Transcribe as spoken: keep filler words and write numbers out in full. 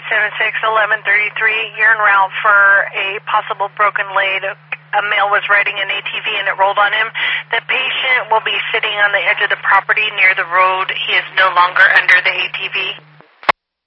seven six, eleven thirty-three. You're en route for a possible broken leg. A male was riding an A T V and it rolled on him. The patient will be sitting on the edge of the property near the road. He is no longer under the A T V.